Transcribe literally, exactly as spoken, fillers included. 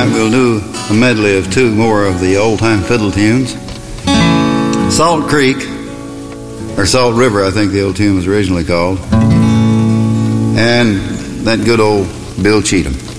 tonight we'll do a medley of two more of the old-time fiddle tunes. Salt Creek, or Salt River, I think the old tune was originally called, and that good old Bill Cheatham.